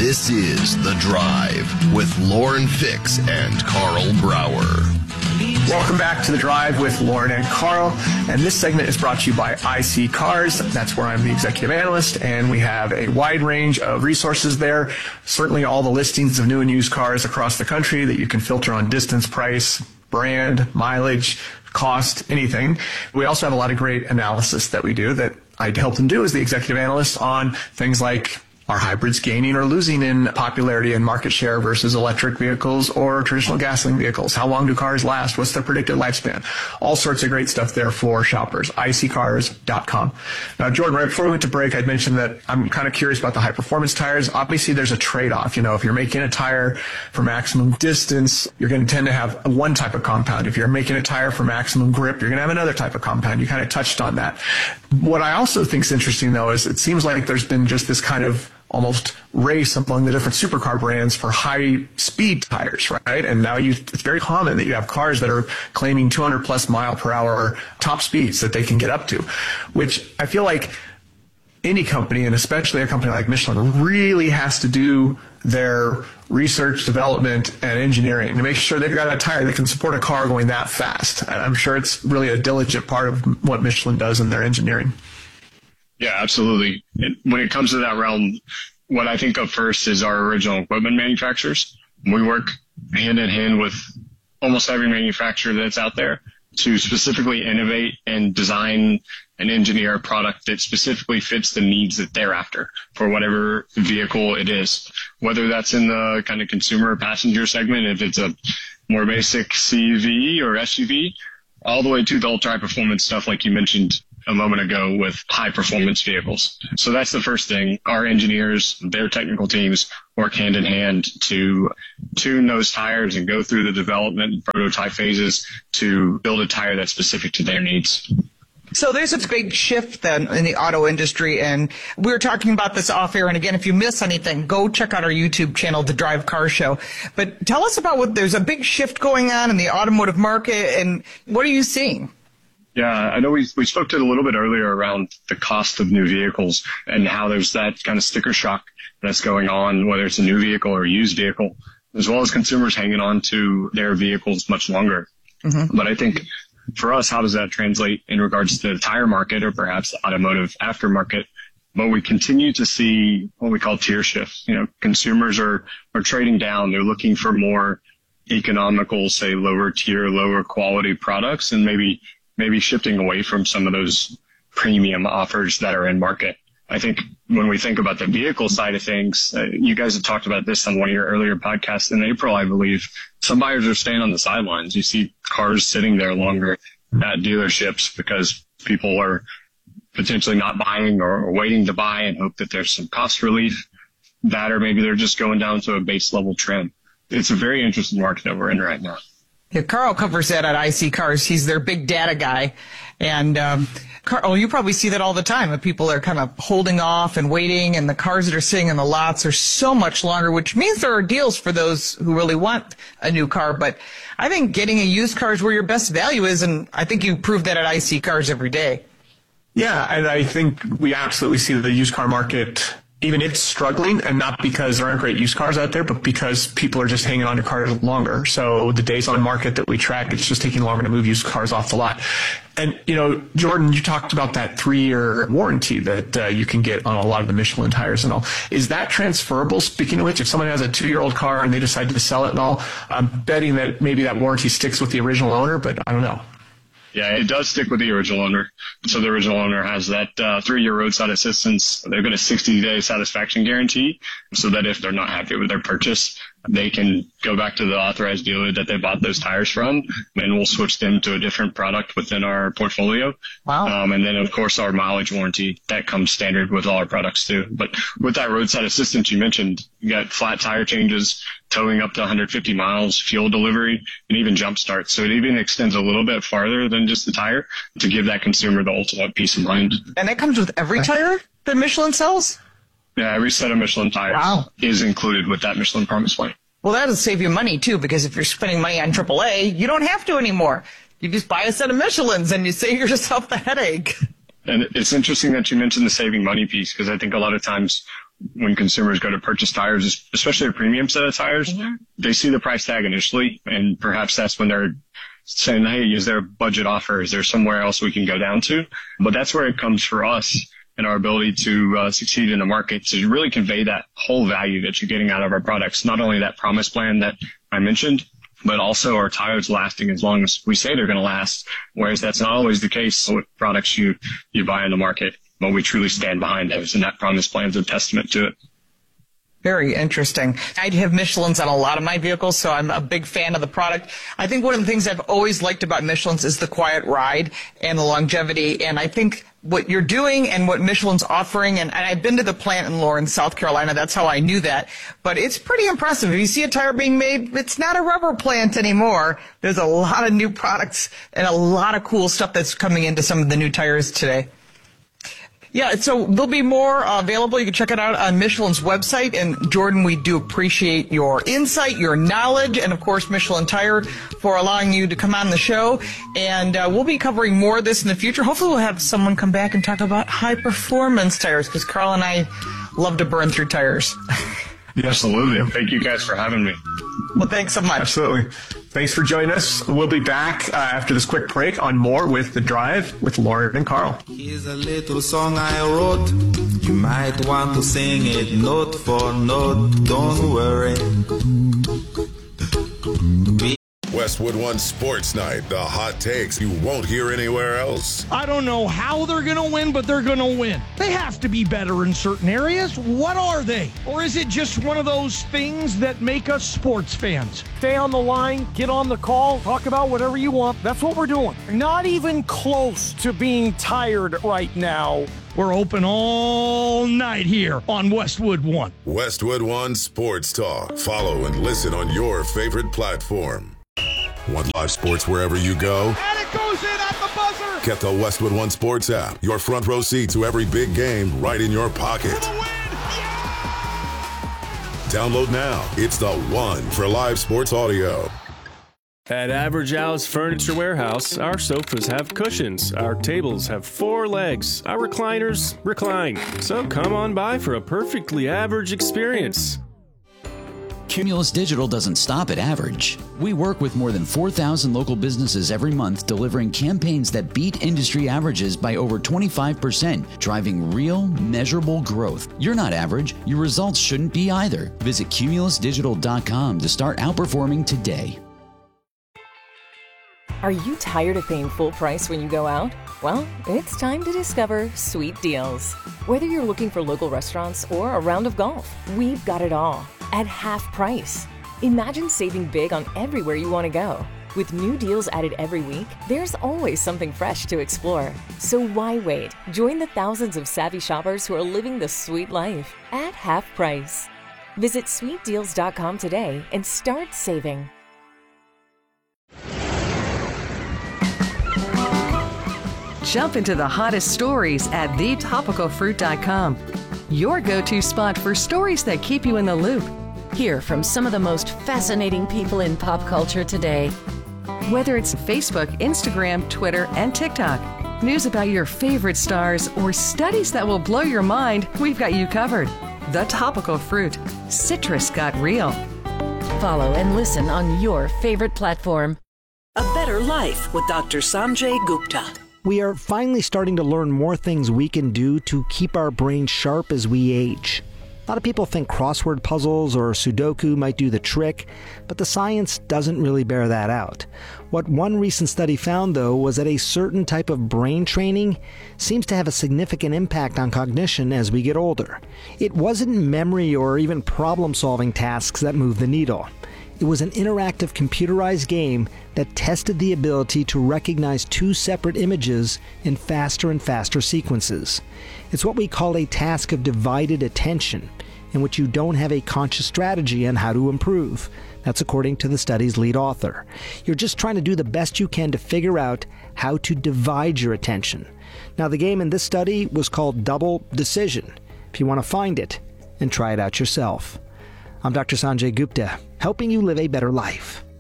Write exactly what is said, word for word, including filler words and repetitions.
This is The Drive with Lauren Fix and Carl Brower. Welcome back to The Drive with Lauren and Carl. And this segment is brought to you by I C Cars. That's where I'm the executive analyst, and we have a wide range of resources there. Certainly all the listings of new and used cars across the country that you can filter on distance, price, brand, mileage, cost, anything. We also have a lot of great analysis that we do that I help them do as the executive analyst on things like, are hybrids gaining or losing in popularity and market share versus electric vehicles or traditional gasoline vehicles? How long do cars last? What's their predicted lifespan? All sorts of great stuff there for shoppers. I C cars dot com. Now, Jordan, right before we went to break, I'd mentioned that I'm kind of curious about the high-performance tires. Obviously, there's a trade-off. You know, if you're making a tire for maximum distance, you're going to tend to have one type of compound. If you're making a tire for maximum grip, you're going to have another type of compound. You kind of touched on that. What I also think is interesting, though, is it seems like there's been just this kind of almost race among the different supercar brands for high speed tires, right? And now you, it's very common that you have cars that are claiming two hundred plus mile per hour top speeds that they can get up to, which I feel like any company, and especially a company like Michelin, really has to do their research, development, and engineering to make sure they've got a tire that can support a car going that fast. And I'm sure it's really a diligent part of what Michelin does in their engineering. Yeah, absolutely. And when it comes to that realm, what I think of first is our original equipment manufacturers. We work hand in hand with almost every manufacturer that's out there to specifically innovate and design and engineer a product that specifically fits the needs that they're after for whatever vehicle it is, whether that's in the kind of consumer passenger segment, if it's a more basic C U V or S U V, all the way to the ultra high performance stuff like you mentioned a moment ago with high performance vehicles. So that's the first thing. Our engineers, their technical teams work hand in hand to tune those tires and go through the development and prototype phases to build a tire that's specific to their needs. So there's a big shift then in the auto industry, and we were talking about this off air. And again, if you miss anything, go check out our YouTube channel, The Drive Car Show. But tell us about what, there's a big shift going on in the automotive market, and what are you seeing? Yeah, I know we we spoke to it a little bit earlier around the cost of new vehicles and how there's that kind of sticker shock that's going on, whether it's a new vehicle or a used vehicle, as well as consumers hanging on to their vehicles much longer. Mm-hmm. But I think for us, how does that translate in regards to the tire market or perhaps the automotive aftermarket? But we continue to see what we call tier shifts. You know, consumers are, are trading down. They're looking for more economical, say, lower tier, lower quality products, and maybe maybe shifting away from some of those premium offers that are in market. I think when we think about the vehicle side of things, uh, you guys have talked about this on one of your earlier podcasts in April, I believe. Some buyers are staying on the sidelines. You see cars sitting there longer at dealerships because people are potentially not buying or, or waiting to buy and hope that there's some cost relief. That or maybe they're just going down to a base level trim. It's a very interesting market that we're in right now. Yeah, Carl covers that at I C Cars. He's their big data guy. And, um, Carl, you probably see that all the time. That people are kind of holding off and waiting, and the cars that are sitting in the lots are so much longer, which means there are deals for those who really want a new car. But I think getting a used car is where your best value is, and I think you prove that at I C Cars every day. Yeah, and I think we absolutely see the used car market, even it's struggling, and not because there aren't great used cars out there, but because people are just hanging on to cars longer. So the days on market that we track, it's just taking longer to move used cars off the lot. And, you know, Jordan, you talked about that three-year warranty that uh, you can get on a lot of the Michelin tires and all. Is that transferable? Speaking of which, if someone has a two-year-old car and they decide to sell it and all, I'm betting that maybe that warranty sticks with the original owner, but I don't know. Yeah, it does stick with the original owner. So the original owner has that uh, three-year roadside assistance. They've got a sixty-day satisfaction guarantee so that if they're not happy with their purchase, they can go back to the authorized dealer that they bought those tires from, and we'll switch them to a different product within our portfolio. Wow. Um, and then, of course, our mileage warranty, that comes standard with all our products, too. But with that roadside assistance you mentioned, you got flat tire changes, towing up to one hundred fifty miles, fuel delivery, and even jump start. So it even extends a little bit farther than just the tire to give that consumer the ultimate peace of mind. And that comes with every tire that Michelin sells? Yeah, every set of Michelin tires wow. is included with that Michelin Promise Plan. Well, that'll save you money, too, because if you're spending money on triple A, you don't have to anymore. You just buy a set of Michelins and you save yourself the headache. And it's interesting that you mentioned the saving money piece, because I think a lot of times when consumers go to purchase tires, especially a premium set of tires, mm-hmm. they see the price tag initially, and perhaps that's when they're saying, hey, is there a budget offer? Is there somewhere else we can go down to? But that's where it comes for us and our ability to uh, succeed in the market, to really convey that whole value that you're getting out of our products. Not only that promise plan that I mentioned, but also our tires lasting as long as we say they're going to last, whereas that's not always the case with products you, you buy in the market. But we truly stand behind those, and that promise plan is a testament to it. Very interesting. I have Michelin's on a lot of my vehicles, so I'm a big fan of the product. I think one of the things I've always liked about Michelin's is the quiet ride and the longevity. And I think what you're doing and what Michelin's offering, and, and I've been to the plant in Lawrence, South Carolina, that's how I knew that. But it's pretty impressive. If you see a tire being made, it's not a rubber plant anymore. There's a lot of new products and a lot of cool stuff that's coming into some of the new tires today. Yeah, so there'll be more uh, available. You can check it out on Michelin's website. And Jordan, we do appreciate your insight, your knowledge, and of course, Michelin Tire for allowing you to come on the show. And uh, we'll be covering more of this in the future. Hopefully we'll have someone come back and talk about high-performance tires, because Carl and I love to burn through tires. Absolutely. Thank you guys for having me. Well, thanks so much. Absolutely. Thanks for joining us. We'll be back uh, after this quick break on more with The Drive with Lauren and Carl. Here's a little song I wrote. You might want to sing it note for note. Don't worry. Westwood One Sports Night, the hot takes you won't hear anywhere else. I don't know how they're going to win, but they're going to win. They have to be better in certain areas. What are they? Or is it just one of those things that make us sports fans? Stay on the line, get on the call, talk about whatever you want. That's what we're doing. Not even close to being tired right now. We're open all night here on Westwood One. Westwood One Sports Talk. Follow and listen on your favorite platform. Want live sports wherever you go? And it goes in at the buzzer! Get the Westwood One Sports app. Your front row seat to every big game right in your pocket. Download now. It's the one for live sports audio. At Average Al's Furniture Warehouse, our sofas have cushions, our tables have four legs, our recliners recline. So come on by for a perfectly average experience. Cumulus Digital doesn't stop at average. We work with more than four thousand local businesses every month, delivering campaigns that beat industry averages by over twenty-five percent, driving real, measurable growth. You're not average. Your results shouldn't be either. Visit cumulus digital dot com to start outperforming today. Are you tired of paying full price when you go out? Well, it's time to discover Sweet Deals. Whether you're looking for local restaurants or a round of golf, we've got it all at half price. Imagine saving big on everywhere you want to go. With new deals added every week, there's always something fresh to explore. So why wait? Join the thousands of savvy shoppers who are living the sweet life at half price. Visit sweet deals dot com today and start saving. Jump into the hottest stories at the topical fruit dot com. Your go-to spot for stories that keep you in the loop. Hear from some of the most fascinating people in pop culture today. Whether it's Facebook, Instagram, Twitter, and TikTok, news about your favorite stars, or studies that will blow your mind, we've got you covered. The Topical Fruit. Citrus got real. Follow and listen on your favorite platform. A Better Life with Doctor Sanjay Gupta. We are finally starting to learn more things we can do to keep our brains sharp as we age. A lot of people think crossword puzzles or Sudoku might do the trick, but the science doesn't really bear that out. What one recent study found, though, was that a certain type of brain training seems to have a significant impact on cognition as we get older. It wasn't memory or even problem-solving tasks that moved the needle. It was an interactive computerized game that tested the ability to recognize two separate images in faster and faster sequences. It's what we call a task of divided attention, in which you don't have a conscious strategy on how to improve. That's according to the study's lead author. You're just trying to do the best you can to figure out how to divide your attention. Now, the game in this study was called Double Decision, if you want to find it and try it out yourself. I'm Doctor Sanjay Gupta, helping you live a better life.